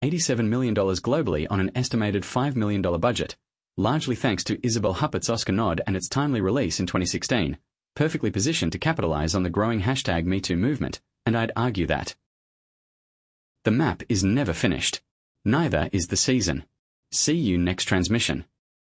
$87 million globally on an estimated $5 million budget, largely thanks to Isabelle Huppert's Oscar nod and its timely release in 2016, perfectly positioned to capitalize on the growing hashtag #MeToo movement, and I'd argue that the map is never finished. Neither is the season. See you next transmission.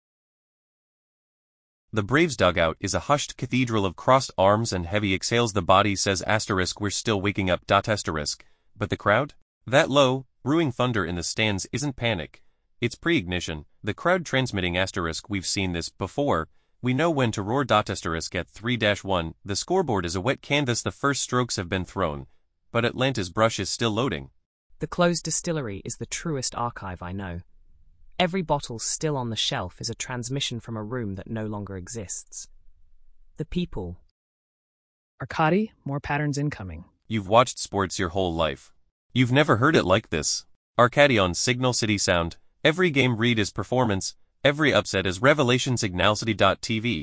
The Braves dugout is a hushed cathedral of crossed arms and heavy exhales. The body says asterisk, we're still waking up asterisk. But the crowd? That low, ruing thunder in the stands isn't panic. It's pre-ignition. The crowd transmitting asterisk, we've seen this before. We know when to roar asterisk at 3-1. The scoreboard is a wet canvas. The first strokes have been thrown. But Atlanta's brush is still loading. The closed distillery is the truest archive I know. Every bottle still on the shelf is a transmission from a room that no longer exists. The people. Arcadi, more patterns incoming. You've watched sports your whole life. You've never heard it like this. Arcadi on Signal City Sound. Every game read is performance. Every upset is revelation. Signalcity.tv.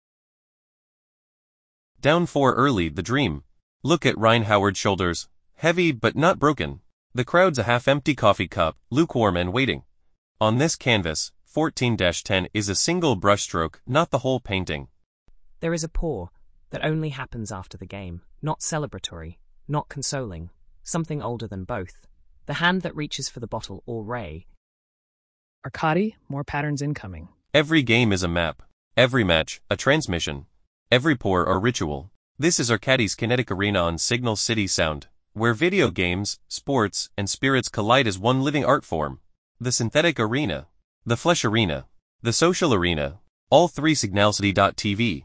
Down 4 early, the dream. Look at Ryan Howard's shoulders. Heavy but not broken. The crowd's a half-empty coffee cup, lukewarm and waiting. On this canvas, 14-10 is a single brushstroke, not the whole painting. There is a pour that only happens after the game, not celebratory, not consoling, something older than both. The hand that reaches for the bottle or ray. Arcadi, more patterns incoming. Every game is a map. Every match, a transmission. Every pour a ritual. This is Arcadi's Kinetic Arena on Signal City Sound, where video games, sports, and spirits collide as one living art form. The synthetic arena, the flesh arena, the social arena, all three. Signalcity.tv.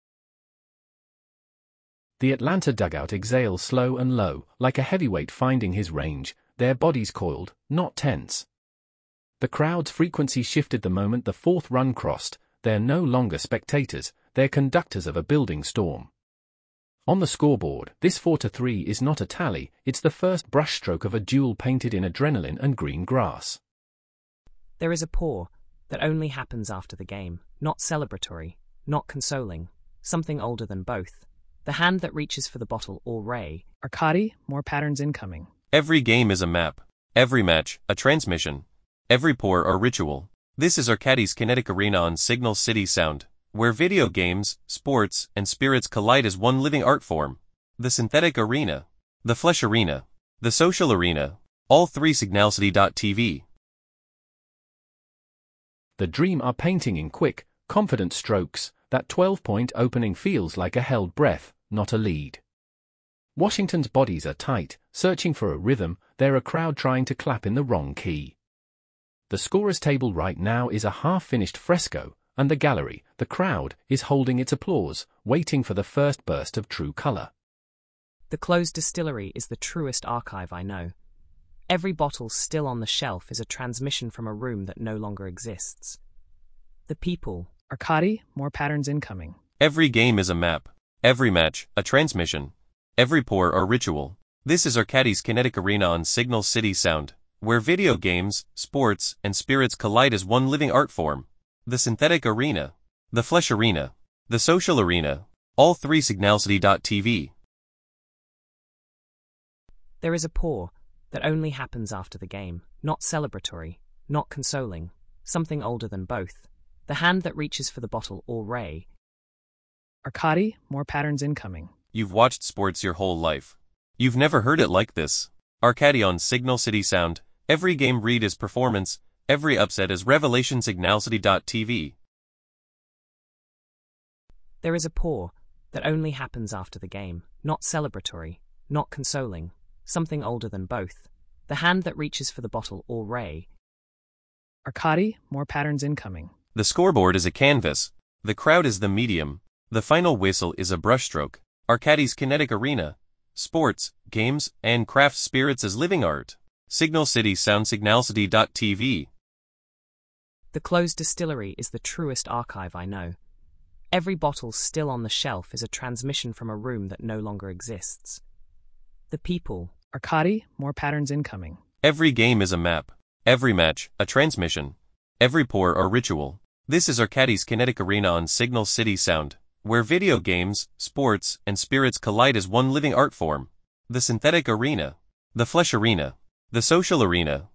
The Atlanta dugout exhales slow and low, like a heavyweight finding his range, their bodies coiled, not tense. The crowd's frequency shifted the moment the fourth run crossed. They're no longer spectators, they're conductors of a building storm. On the scoreboard, this 4-3 is not a tally, it's the first brushstroke of a duel painted in adrenaline and green grass. There is a pour that only happens after the game, not celebratory, not consoling, something older than both. The hand that reaches for the bottle or ray. Arcadi, more patterns incoming. Every game is a map. Every match, a transmission. Every pour a ritual. This is Arcadi's Kinetic Arena on Signal City Sound, where video games, sports, and spirits collide as one living art form. The synthetic arena, the flesh arena, the social arena, all three. Signalcity.tv. The dream are painting in quick, confident strokes. That 12-point opening feels like a held breath, not a lead. Washington's bodies are tight, searching for a rhythm. They're a crowd trying to clap in the wrong key. The scorer's table right now is a half-finished fresco, and the gallery, the crowd, is holding its applause, waiting for the first burst of true color. The closed distillery is the truest archive I know. Every bottle still on the shelf is a transmission from a room that no longer exists. The people. Arcadi, more patterns incoming. Every game is a map. Every match, a transmission. Every pour a ritual. This is Arcadi's Kinetic Arena on Signal City Sound, where video games, sports, and spirits collide as one living art form. The synthetic arena, the flesh arena, the social arena, all three. Signalcity.tv. There is a pour that only happens after the game, not celebratory, not consoling, something older than both. The hand that reaches for the bottle or ray. Arcadi, more patterns incoming. You've watched sports your whole life. You've never heard it like this. Arcadi on Signal City Sound. Every game read is performance. Every upset is revelation. Signalcity.tv. There is a pour that only happens after the game, not celebratory, not consoling, something older than both. The hand that reaches for the bottle or ray. Arcadi, more patterns incoming. The scoreboard is a canvas. The crowd is the medium. The final whistle is a brushstroke. Arcadi's Kinetic Arena. Sports, games, and craft spirits as living art. Signal City Sound. Signalcity.tv. The closed distillery is the truest archive I know. Every bottle still on the shelf is a transmission from a room that no longer exists. The people. Arcadi, more patterns incoming. Every game is a map. Every match, a transmission. Every pour a ritual. This is Arcadi's Kinetic Arena on Signal City Sound, where video games, sports, and spirits collide as one living art form. The synthetic arena, the flesh arena, the social arena,